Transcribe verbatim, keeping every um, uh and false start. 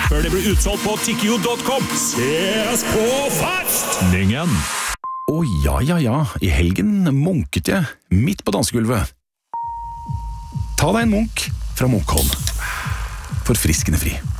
før det blir utsolgt på tikkio punktum com. Ses på festningen! Å ja, ja, ja, i helgen munket jeg midt på dansegulvet. Ta deg en munk fra Munkholm. Forfriskende fri.